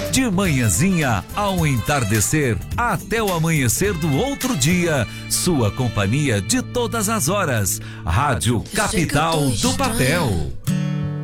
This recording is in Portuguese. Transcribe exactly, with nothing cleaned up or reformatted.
De manhãzinha ao entardecer, até o amanhecer do outro dia, sua companhia de todas as horas. Rádio Capital do Papel.